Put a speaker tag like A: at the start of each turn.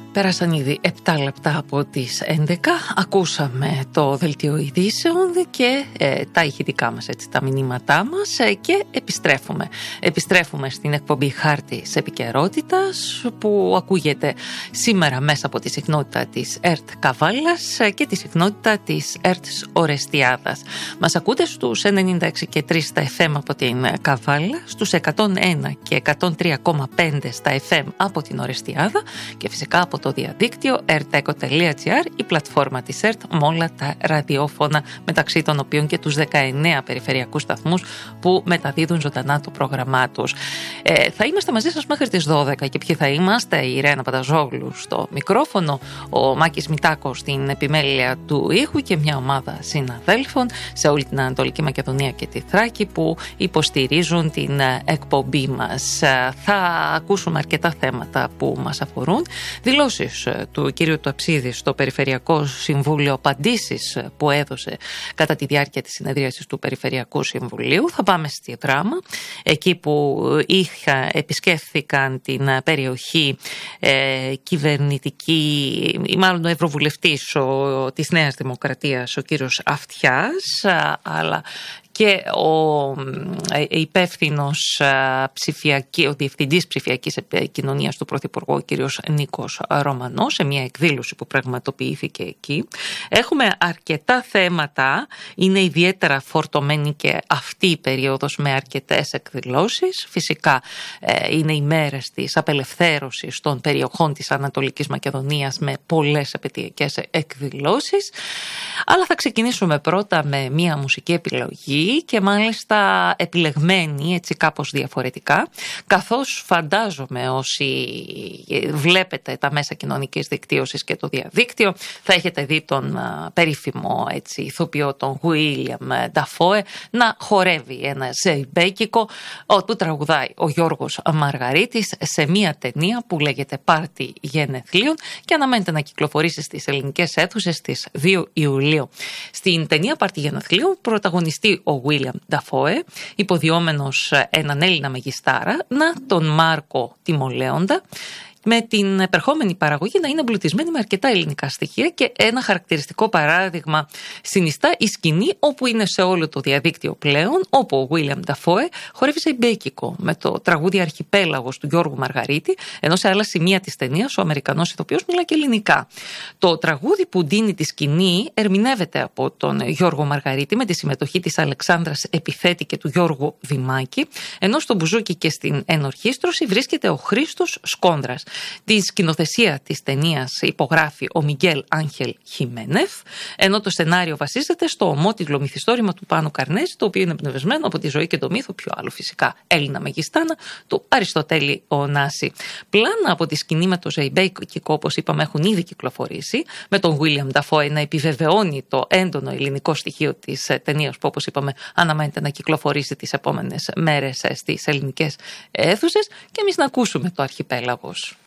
A: Πέρασαν ήδη 7 λεπτά από τις 11. Ακούσαμε το δελτίο ειδήσεων και τα ηχητικά μας, έτσι, τα μηνύματά μας και επιστρέφουμε. Επιστρέφουμε στην εκπομπή Χάρτης Επικαιρότητας που ακούγεται σήμερα μέσα από τη συχνότητα της ΕΡΤ Καβάλας και τη συχνότητα της ΕΡΤ Ορεστιάδας. Μας ακούτε στους 96 και 3 στα FM από την Καβάλα, στους 101 και 103,5 στα FM από την Ορεστιάδα και φυσικά από το διαδίκτυο erteco.gr, η πλατφόρμα της ΕΡΤ με όλα τα ραδιόφωνα, μεταξύ των οποίων και τους 19 περιφερειακούς σταθμούς που μεταδίδουν ζωντανά το πρόγραμμά τους. Θα είμαστε μαζί σας μέχρι τις 12 και ποιοι θα είμαστε? Η Ρένα Πανταζόγλου στο μικρόφωνο, ο Μάκης Μητάκος στην επιμέλεια του ήχου και μια ομάδα συναδέλφων σε όλη την Ανατολική Μακεδονία και τη Θράκη που υποστηρίζουν την εκπομπή μας. Θα ακούσουμε αρκετά θέματα που μας αφορούν. Δηλώσεις του κ. Ταψίδη στο Περιφερειακό Συμβούλιο, απαντήσεις που έδωσε κατά τη διάρκεια της συνεδρίασης του Περιφερειακού Συμβουλίου. Θα πάμε στη Δράμα, εκεί που επισκέφθηκαν την περιοχή κυβερνητική, ή μάλλον ο Ευρωβουλευτής της Νέας Δημοκρατίας, ο κύριος Αυτιάς, αλλά και ο υπεύθυνος ο διευθυντής ψηφιακής επικοινωνίας του Πρωθυπουργού, ο κύριος Νίκος Ρωμανός, σε μια εκδήλωση που πραγματοποιήθηκε εκεί. Έχουμε αρκετά θέματα, είναι ιδιαίτερα φορτωμένη και αυτή η περίοδος με αρκετές εκδηλώσεις. Φυσικά είναι οι μέρες της απελευθέρωσης των περιοχών της Ανατολικής Μακεδονίας με πολλές επαιτειακές εκδηλώσεις. Αλλά θα ξεκινήσουμε πρώτα με μια μουσική επιλογή και μάλιστα επιλεγμένη έτσι κάπως διαφορετικά, καθώς φαντάζομαι όσοι βλέπετε τα μέσα κοινωνικής δικτύωσης και το διαδίκτυο θα έχετε δει τον περίφημο έτσι ηθοποιό τον Γουίλιαμ Νταφόε να χορεύει ένα ζεϊμπέκικο που τραγουδάει ο Γιώργος Μαργαρίτης σε μια ταινία που λέγεται Πάρτι Γενεθλίων και αναμένεται να κυκλοφορήσει στις ελληνικές αίθουσες στις 2 Ιουλίου. Στην ταινία Πάρτι Γενεθλίων πρωταγωνιστεί ο William Dafoe, υποδιόμενος έναν Έλληνα μεγιστάρα, τον Μάρκο Τιμολέοντα, με την επερχόμενη παραγωγή να είναι εμπλουτισμένη με αρκετά ελληνικά στοιχεία και ένα χαρακτηριστικό παράδειγμα συνιστά η σκηνή όπου είναι σε όλο το διαδίκτυο πλέον, όπου ο William Dafoe χορεύει ζεϊμπέκικο με το τραγούδι Αρχιπέλαγος του Γιώργου Μαργαρίτη, ενώ σε άλλα σημεία της ταινίας ο Αμερικανός ηθοποιός μιλά και ελληνικά. Το τραγούδι που ντύνει τη σκηνή ερμηνεύεται από τον Γιώργο Μαργαρίτη με τη συμμετοχή της Αλεξάνδρας Επιθέτη και του Γιώργου Δημάκη, ενώ στο μπουζούκι και στην ενορχήστρωση βρίσκεται ο Χρήστος Σκόνδρας. Τη σκηνοθεσία της ταινίας υπογράφει ο Μιγγέλ Άγχελ Χιμένεφ, ενώ το σενάριο βασίζεται στο ομότιτλο μυθιστόρημα του Πάνου Καρνέζη, το οποίο είναι εμπνευσμένο από τη ζωή και το μύθο πιο άλλου φυσικά Έλληνα μεγιστάνα του Αριστοτέλη Ωνάση. Πλάνα από τη σκηνή με το ζεϊμπέικικο, όπως είπαμε, έχουν ήδη κυκλοφορήσει, με τον William Dafoe να επιβεβαιώνει το έντονο ελληνικό στοιχείο της ταινίας που, όπως είπαμε, αναμένεται να κυκλοφορήσει τις επόμενες μέρες στις ελληνικές αίθουσες, και εμείς να ακούσουμε το Αρχιπέλαγος.